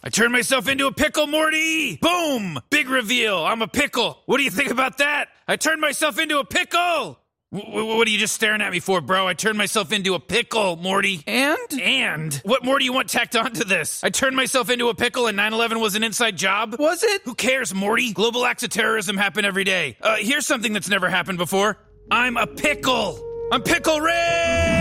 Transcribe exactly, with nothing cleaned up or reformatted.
I turned myself into a pickle, Morty! Boom! Big reveal, I'm a pickle. What do you think about that? I turned myself into a pickle! W- what are you just staring at me for, bro? I turned myself into a pickle, Morty. And? And? What more do you want tacked onto this? I turned myself into a pickle and nine eleven was an inside job? Was it? Who cares, Morty? Global acts of terrorism happen every day. Uh, here's something that's never happened before. I'm a pickle! I'm Pickle Rick!